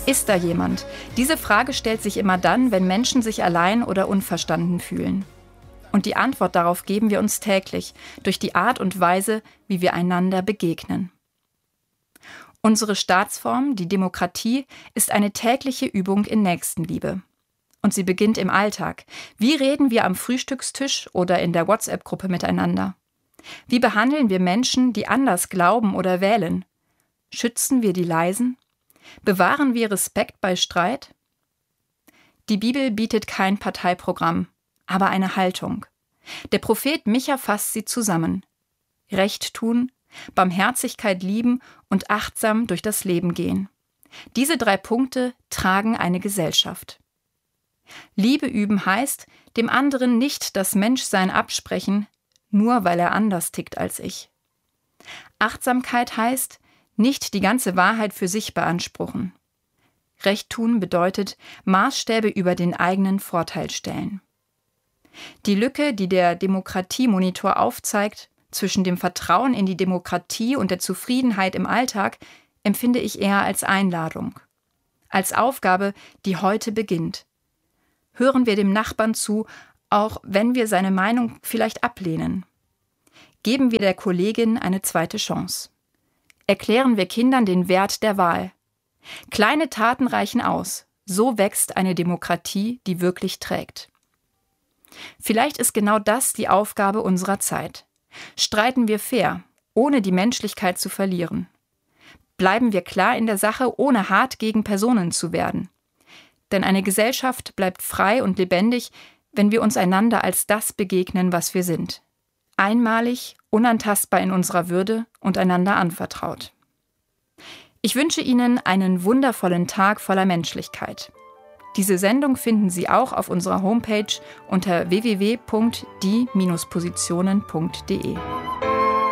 Ist da jemand? Diese Frage stellt sich immer dann, wenn Menschen sich allein oder unverstanden fühlen. Und die Antwort darauf geben wir uns täglich, durch die Art und Weise, wie wir einander begegnen. Unsere Staatsform, die Demokratie, ist eine tägliche Übung in Nächstenliebe. Und sie beginnt im Alltag. Wie reden wir am Frühstückstisch oder in der WhatsApp-Gruppe miteinander? Wie behandeln wir Menschen, die anders glauben oder wählen? Schützen wir die Leisen? Bewahren wir Respekt bei Streit? Die Bibel bietet kein Parteiprogramm, aber eine Haltung. Der Prophet Micha fasst sie zusammen. Recht tun, Barmherzigkeit lieben und achtsam durch das Leben gehen. Diese 3 Punkte tragen eine Gesellschaft. Liebe üben heißt, dem anderen nicht das Menschsein absprechen, nur weil er anders tickt als ich. Achtsamkeit heißt, nicht die ganze Wahrheit für sich beanspruchen. Recht tun bedeutet, Maßstäbe über den eigenen Vorteil stellen. Die Lücke, die der Demokratiemonitor aufzeigt, zwischen dem Vertrauen in die Demokratie und der Zufriedenheit im Alltag, empfinde ich eher als Einladung. Als Aufgabe, die heute beginnt. Hören wir dem Nachbarn zu, auch wenn wir seine Meinung vielleicht ablehnen. Geben wir der Kollegin eine zweite Chance. Erklären wir Kindern den Wert der Wahl. Kleine Taten reichen aus. So wächst eine Demokratie, die wirklich trägt. Vielleicht ist genau das die Aufgabe unserer Zeit. Streiten wir fair, ohne die Menschlichkeit zu verlieren. Bleiben wir klar in der Sache, ohne hart gegen Personen zu werden. Denn eine Gesellschaft bleibt frei und lebendig, wenn wir uns einander als das begegnen, was wir sind. Einmalig, unantastbar in unserer Würde und einander anvertraut. Ich wünsche Ihnen einen wundervollen Tag voller Menschlichkeit. Diese Sendung finden Sie auch auf unserer Homepage unter www.die-positionen.de.